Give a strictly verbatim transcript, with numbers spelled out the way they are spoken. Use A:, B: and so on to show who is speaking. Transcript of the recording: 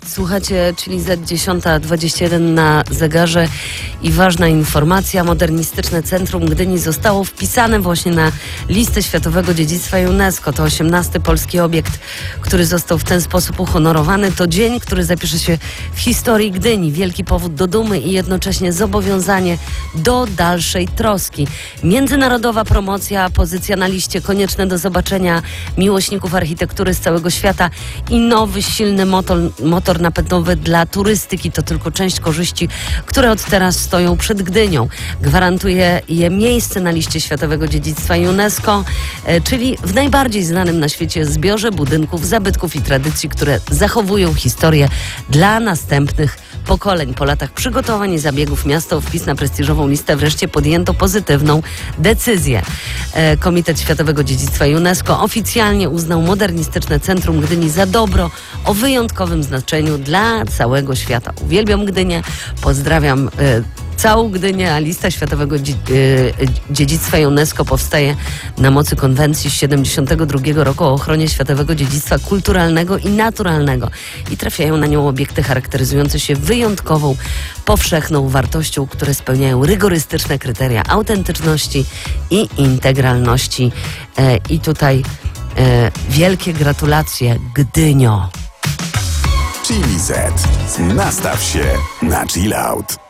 A: Słuchacie, czyli Z dziesiąta dwadzieścia jeden na zegarze i ważna informacja. Modernistyczne Centrum Gdyni zostało wpisane właśnie na listę Światowego Dziedzictwa UNESCO. To osiemnasty polski obiekt, który został w ten sposób uhonorowany. To dzień, który zapisze się w historii Gdyni. Wielki powód do dumy i jednocześnie zobowiązanie do dalszej troski. Międzynarodowa promocja, pozycja na liście konieczne do zobaczenia miłośników architektury z całego świata i nowy, silny motor, motor napędowy dla turystyki. To tylko część korzyści, które od teraz stoją przed Gdynią. Gwarantuje je miejsce na liście Światowego Dziedzictwa UNESCO, e, czyli w najbardziej znanym na świecie zbiorze budynków, zabytków i tradycji, które zachowują historię dla następnych pokoleń. Po latach przygotowań i zabiegów miasto o wpis na prestiżową listę wreszcie podjęto pozytywną decyzję. E, Komitet Światowego Dziedzictwa UNESCO oficjalnie uznał Modernistyczne Centrum Gdyni za dobro o wyjątkowym znaczeniu dla całego świata. Uwielbiam Gdynię, pozdrawiam e, całą Gdynię, a lista Światowego Dziedzictwa UNESCO powstaje na mocy konwencji z siedemdziesiątego drugiego roku o ochronie światowego dziedzictwa kulturalnego i naturalnego i trafiają na nią obiekty charakteryzujące się wyjątkową, powszechną wartością, które spełniają rygorystyczne kryteria autentyczności i integralności. E, I tutaj e, wielkie gratulacje, Gdynio.
B: Chili Z. Nastaw się na chill out.